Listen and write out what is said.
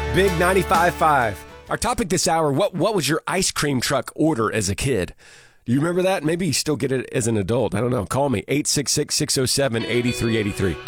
Big 95.5. Our topic this hour, what was your ice cream truck order as a kid? Do you remember that? Maybe you still get it as an adult. I don't know. Call me, 866-607-8383.